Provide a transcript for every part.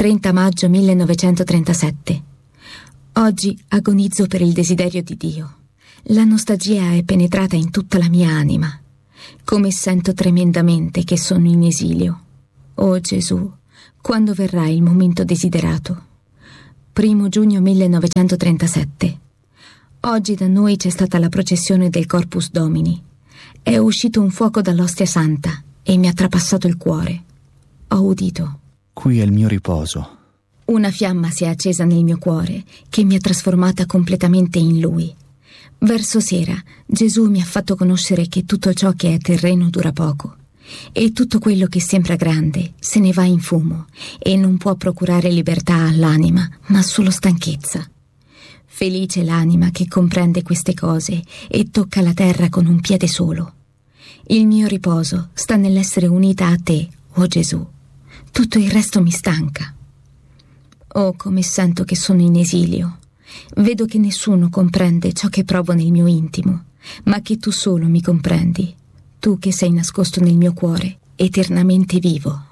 30 maggio 1937. Oggi agonizzo per il desiderio di Dio. La nostalgia è penetrata in tutta la mia anima. Come sento tremendamente che sono in esilio. Oh Gesù, quando verrà il momento desiderato? 1 giugno 1937. Oggi da noi c'è stata la processione del Corpus Domini. È uscito un fuoco dall'ostia santa e mi ha trapassato il cuore. Ho udito. Qui è il mio riposo. Una fiamma si è accesa nel mio cuore che mi ha trasformata completamente in Lui. Verso sera Gesù mi ha fatto conoscere che tutto ciò che è terreno dura poco e tutto quello che sembra grande se ne va in fumo e non può procurare libertà all'anima, ma solo stanchezza. Felice l'anima che comprende queste cose e tocca la terra con un piede solo. Il mio riposo sta nell'essere unita a te, oh Gesù. Tutto il resto mi stanca. Oh, come sento che sono in esilio. Vedo che nessuno comprende ciò che provo nel mio intimo, ma che tu solo mi comprendi, tu che sei nascosto nel mio cuore, eternamente vivo.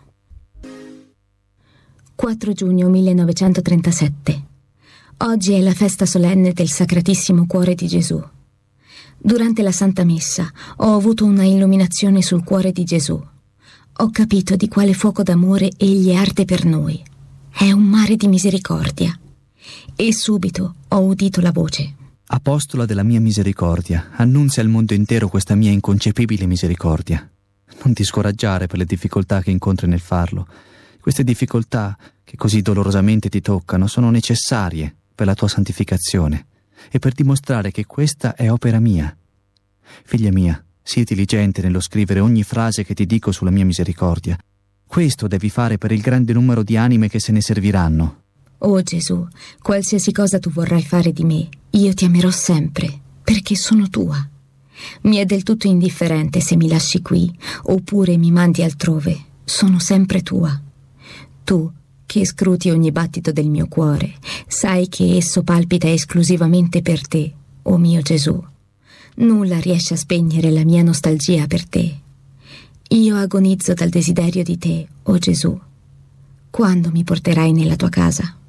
4 giugno 1937. Oggi è la festa solenne del Sacratissimo Cuore di Gesù. Durante la Santa Messa ho avuto una illuminazione sul cuore di Gesù. Ho capito di quale fuoco d'amore egli arde per noi. È un mare di misericordia. E subito ho udito la voce. Apostola della mia misericordia, annunzia al mondo intero questa mia inconcepibile misericordia. Non ti scoraggiare per le difficoltà che incontri nel farlo. Queste difficoltà, che così dolorosamente ti toccano, sono necessarie per la tua santificazione e per dimostrare che questa è opera mia. Figlia mia, sii diligente nello scrivere ogni frase che ti dico sulla mia misericordia. Questo devi fare per il grande numero di anime che se ne serviranno. Oh Gesù, qualsiasi cosa tu vorrai fare di me, io ti amerò sempre, perché sono tua. Mi è del tutto indifferente se mi lasci qui, oppure mi mandi altrove. Sono sempre tua. Tu, che scruti ogni battito del mio cuore, sai che esso palpita esclusivamente per te, oh mio Gesù. Nulla riesce a spegnere la mia nostalgia per te. Io agonizzo dal desiderio di te, oh Gesù. Quando mi porterai nella tua casa?